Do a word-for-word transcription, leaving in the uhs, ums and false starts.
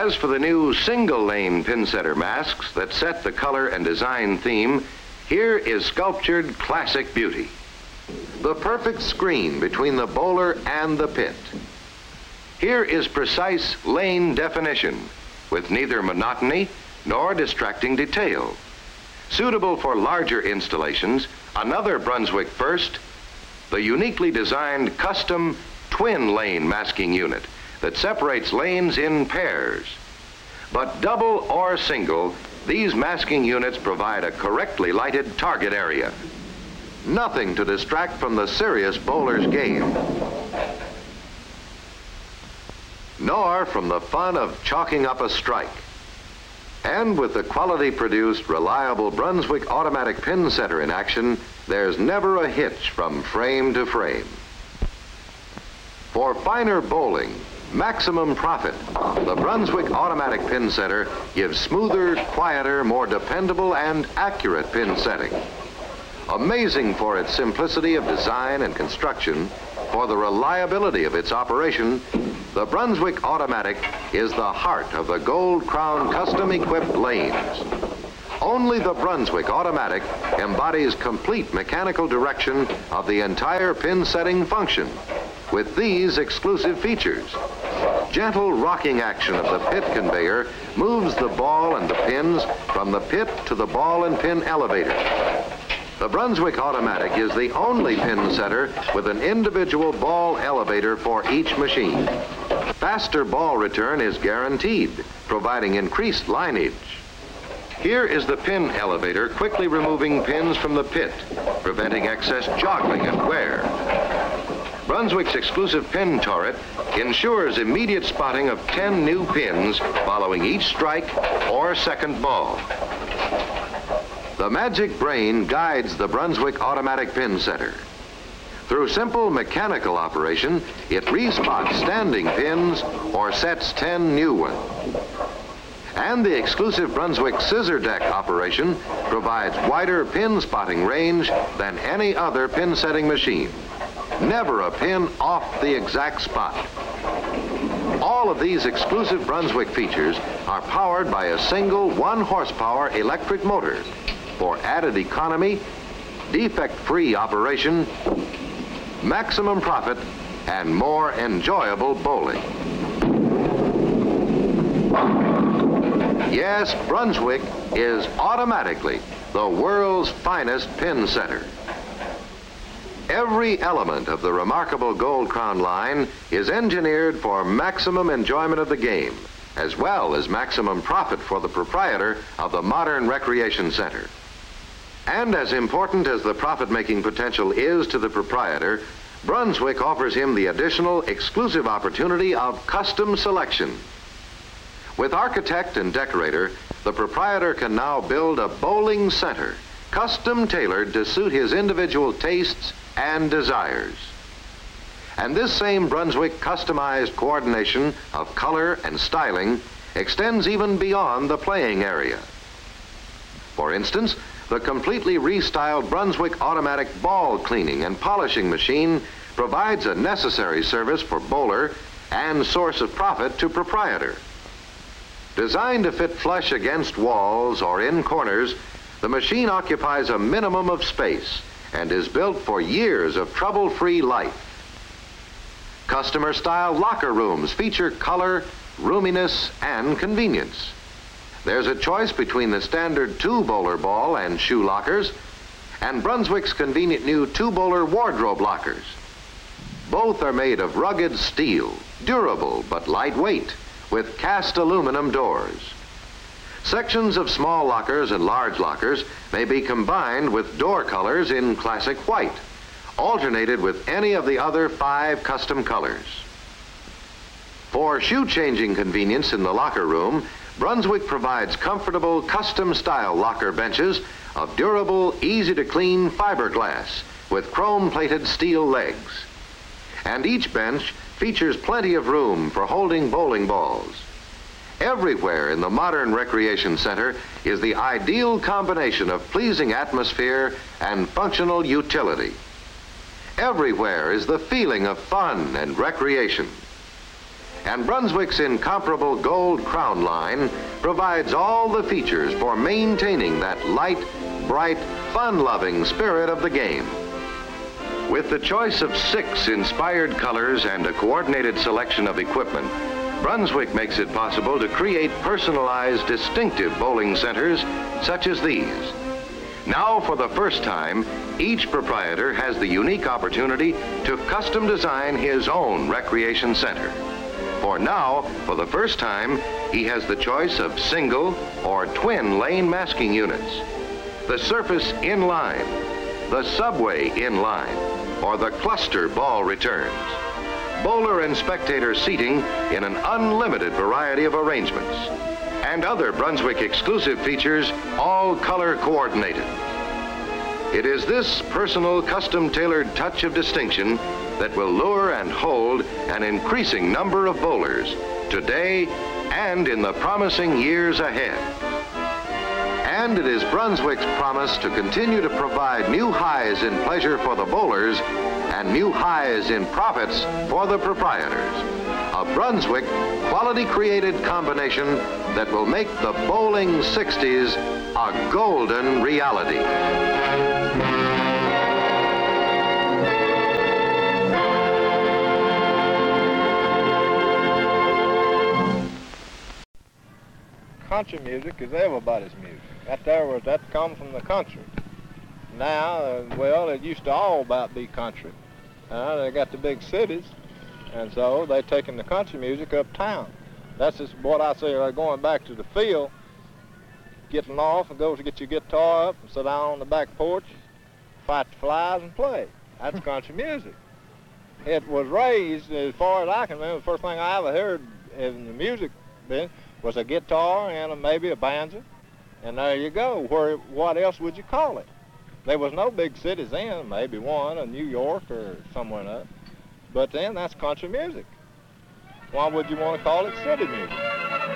As for the new single-lane pin setter masks that set the color and design theme, here is sculptured classic beauty. The perfect screen between the bowler and the pit. Here is precise lane definition with neither monotony nor distracting detail. Suitable for larger installations, another Brunswick first, the uniquely designed custom twin lane masking unit that separates lanes in pairs. But double or single, these masking units provide a correctly lighted target area. Nothing to distract from the serious bowler's game, nor from the fun of chalking up a strike. And with the quality-produced, reliable Brunswick automatic pin setter in action, there's never a hitch from frame to frame. For finer bowling, maximum profit, the Brunswick automatic pin setter gives smoother, quieter, more dependable, and accurate pin setting. Amazing for its simplicity of design and construction, for the reliability of its operation, the Brunswick Automatic is the heart of the Gold Crown custom-equipped lanes. Only the Brunswick Automatic embodies complete mechanical direction of the entire pin setting function with these exclusive features. Gentle rocking action of the pit conveyor moves the ball and the pins from the pit to the ball and pin elevator. The Brunswick Automatic is the only pin setter with an individual ball elevator for each machine. Faster ball return is guaranteed, providing increased lineage. Here is the pin elevator quickly removing pins from the pit, preventing excess joggling and wear. Brunswick's exclusive pin turret ensures immediate spotting of ten new pins following each strike or second ball. The magic brain guides the Brunswick automatic pin setter. Through simple mechanical operation, it respots standing pins or sets ten new ones. And the exclusive Brunswick scissor deck operation provides wider pin spotting range than any other pin setting machine. Never a pin off the exact spot. All of these exclusive Brunswick features are powered by a single one horsepower electric motor for added economy, defect-free operation, maximum profit, and more enjoyable bowling. Yes, Brunswick is automatically the world's finest pin setter. Every element of the remarkable Gold Crown line is engineered for maximum enjoyment of the game, as well as maximum profit for the proprietor of the modern recreation center. And as important as the profit-making potential is to the proprietor, Brunswick offers him the additional exclusive opportunity of custom selection. With architect and decorator, the proprietor can now build a bowling center, custom tailored to suit his individual tastes and desires. And this same Brunswick customized coordination of color and styling extends even beyond the playing area. For instance, the completely restyled Brunswick automatic ball cleaning and polishing machine provides a necessary service for bowler and source of profit to proprietor. Designed to fit flush against walls or in corners, the machine occupies a minimum of space and is built for years of trouble-free life. Customer-style locker rooms feature color, roominess, and convenience. There's a choice between the standard two-bowler ball and shoe lockers and Brunswick's convenient new two-bowler wardrobe lockers. Both are made of rugged steel, durable but lightweight, with cast aluminum doors. Sections of small lockers and large lockers may be combined with door colors in classic white, alternated with any of the other five custom colors. For shoe-changing convenience in the locker room, Brunswick provides comfortable, custom-style locker benches of durable, easy-to-clean fiberglass with chrome-plated steel legs. And each bench features plenty of room for holding bowling balls. Everywhere in the modern recreation center is the ideal combination of pleasing atmosphere and functional utility. Everywhere is the feeling of fun and recreation. And Brunswick's incomparable Gold Crown line provides all the features for maintaining that light, bright, fun-loving spirit of the game. With the choice of six inspired colors and a coordinated selection of equipment, Brunswick makes it possible to create personalized, distinctive bowling centers such as these. Now, for the first time, each proprietor has the unique opportunity to custom design his own recreation center. For now, for the first time, he has the choice of single or twin lane masking units, the surface inline, the subway inline, or the cluster ball returns, bowler and spectator seating in an unlimited variety of arrangements, and other Brunswick exclusive features, all color coordinated. It is this personal, custom-tailored touch of distinction that will lure and hold an increasing number of bowlers today and in the promising years ahead. And it is Brunswick's promise to continue to provide new highs in pleasure for the bowlers and new highs in profits for the proprietors. A Brunswick quality-created combination that will make the bowling sixties a golden reality. Country music is everybody's music. That there was, that come from the country. Now, uh, well, it used to all about be country. Uh, they got the big cities, and so they taking the country music uptown. That's just what I say, like going back to the field, getting off and go to get your guitar up and sit down on the back porch, fight the flies and play. That's country music. It was raised, as far as I can remember, the first thing I ever heard in the music then was a guitar and a, maybe a banjo, and there you go. Where, what else would you call it? There was no big cities then, maybe one, in New York or somewhere else. But then that's country music. Why would you want to call it city music?